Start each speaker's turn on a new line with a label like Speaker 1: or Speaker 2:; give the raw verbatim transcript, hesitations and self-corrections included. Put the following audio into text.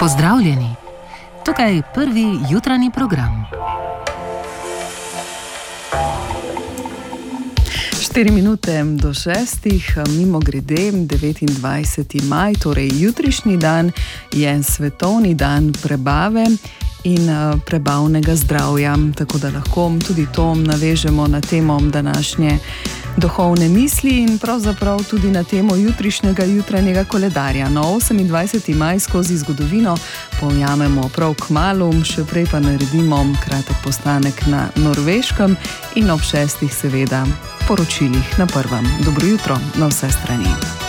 Speaker 1: Pozdravljeni! Tukaj je prvi jutranji program.
Speaker 2: Štiri minute do šestih, mimogrede, devetindvajseti maj, torej jutrišnji dan, je svetovni dan prebave in prebavnega zdravja, tako da lahko tudi to navežemo na temo današnje duhovne misli in pravzaprav tudi na temo jutrišnjega jutranjega koledarja. No, osemindvajseti maj skozi zgodovino pojamemo prav kmalu, še prej pa naredimo kratek postanek na Norveškem in ob šestih seveda poročilih na prvem. Dobro jutro na vse strani.